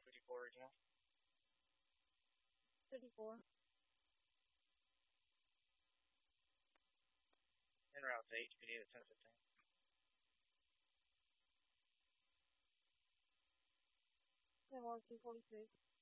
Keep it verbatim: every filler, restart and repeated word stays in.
fifty-four original. fifty-four. En route to H P D to ten fifteen. ten one two forty-six.